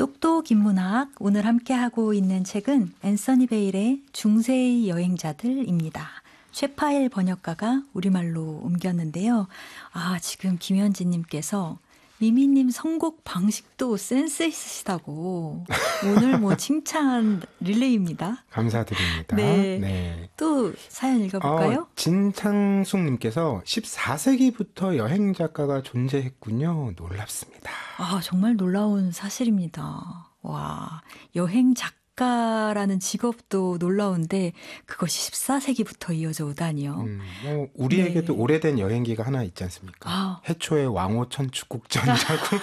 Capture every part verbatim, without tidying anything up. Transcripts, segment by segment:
똑똑 인문학, 오늘 함께하고 있는 책은 앤서니 베일의 중세의 여행자들입니다. 최파일 번역가가 우리말로 옮겼는데요. 아, 지금 김현진님께서 미미님 선곡 방식도 센스 있으시다고. 오늘 뭐 칭찬 릴레이입니다. 감사드립니다. 네. 네. 또 사연 읽어볼까요? 어, 진창숙님께서 십사 세기부터 여행 작가가 존재했군요. 놀랍습니다. 아, 정말 놀라운 사실입니다. 와, 여행 작가라는 직업도 놀라운데 그것이 십사 세기부터 이어져 오다니요. 음, 뭐 우리에게도 네. 오래된 여행기가 하나 있지 않습니까? 아. 해초의 왕호천축국전이라고.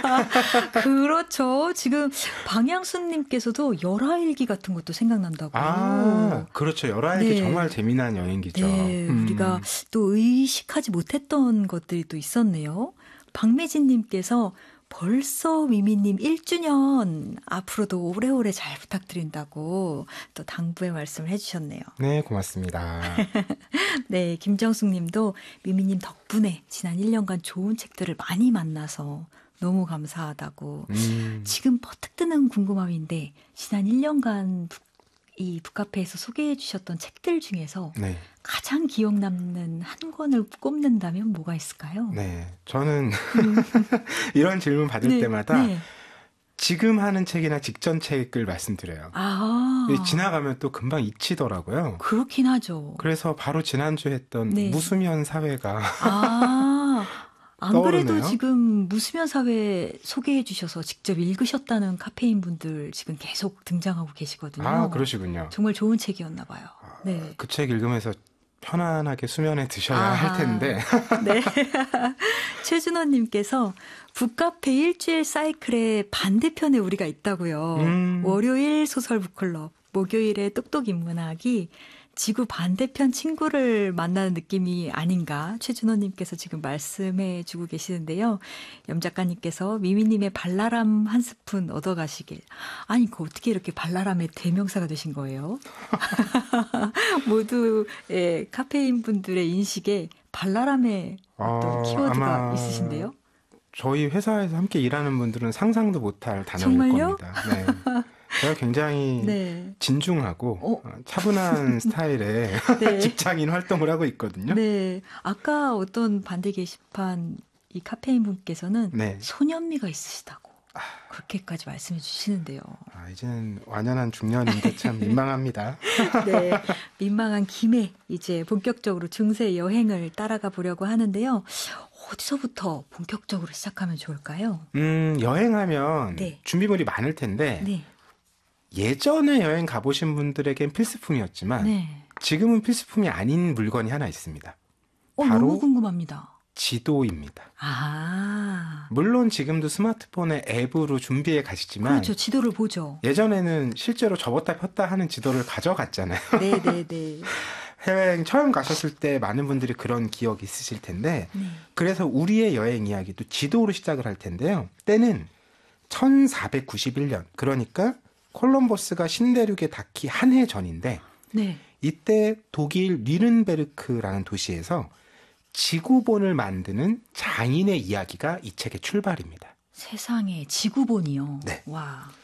그렇죠. 지금 방향수님께서도 열하일기 같은 것도 생각난다고. 아, 그렇죠. 열하일기 네. 정말 재미난 여행기죠. 네, 음. 우리가 또 의식하지 못했던 것들이 또 있었네요. 박매진님께서 벌써 미미님 일 주년 앞으로도 오래오래 잘 부탁드린다고 또 당부의 말씀을 해주셨네요. 네, 고맙습니다. 네, 김정숙 님도 미미님 덕분에 지난 일 년간 좋은 책들을 많이 만나서 너무 감사하다고. 음. 지금 퍼뜩 뜨는 궁금함인데 지난 일 년간 북, 이 북카페에서 소개해 주셨던 책들 중에서 네. 가장 기억 남는 한 권을 꼽는다면 뭐가 있을까요? 네, 저는 이런 질문 받을 네, 때마다 네. 지금 하는 책이나 직전 책을 말씀드려요. 아, 지나가면 또 금방 잊히더라고요. 그렇긴 하죠. 그래서 바로 지난주에 했던 네. 무수면 사회가 아, 안 떠오르네요. 그래도 지금 무수면 사회 소개해 주셔서 직접 읽으셨다는 카페인 분들 지금 계속 등장하고 계시거든요. 아, 그러시군요. 정말 좋은 책이었나 봐요. 네. 그 책 읽으면서 편안하게 수면에 드셔야 아, 할 텐데. 네. 최준호님께서 북카페 일주일 사이클의 반대편에 우리가 있다고요. 음. 월요일 소설 북클럽, 목요일에 똑똑 인문학이 지구 반대편 친구를 만나는 느낌이 아닌가 최준호님께서 지금 말씀해 주고 계시는데요. 염 작가님께서 미미님의 발랄함 한 스푼 얻어가시길. 아니, 그 어떻게 이렇게 발랄함의 대명사가 되신 거예요? 모두의 카페인 분들의 인식에 발랄함의 어떤 어, 키워드가 아마 있으신데요? 저희 회사에서 함께 일하는 분들은 상상도 못할 단어일 정말요? 겁니다. 네. 제가 굉장히 네. 진중하고 어? 어, 차분한 스타일의 네. 직장인 활동을 하고 있거든요. 네. 아까 어떤 반대 게시판 이 카페인 분께서는 네. 소년미가 있으시다고 그렇게까지 말씀해 주시는데요. 아, 이제는 완연한 중년인데 참 민망합니다. 네. 민망한 김에 이제 본격적으로 중세 여행을 따라가 보려고 하는데요. 어디서부터 본격적으로 시작하면 좋을까요? 음, 여행하면 네. 준비물이 많을 텐데 네. 예전에 여행 가보신 분들에겐 필수품이었지만 네. 지금은 필수품이 아닌 물건이 하나 있습니다. 어, 바로 너무 궁금합니다. 지도입니다. 아. 물론 지금도 스마트폰에 앱으로 준비해 가시지만 그렇죠. 지도를 보죠. 예전에는 실제로 접었다 폈다 하는 지도를 가져갔잖아요. 네, 네, 네. 해외여행 처음 가셨을 때 많은 분들이 그런 기억이 있으실 텐데 네. 그래서 우리의 여행 이야기도 지도로 시작을 할 텐데요. 때는 천사백구십일 년, 그러니까 콜럼버스가 신대륙에 닿기 한 해 전인데 네. 이때 독일 뉘른베르크라는 도시에서 지구본을 만드는 장인의 이야기가 이 책의 출발입니다. 세상에 지구본이요. 네. 와.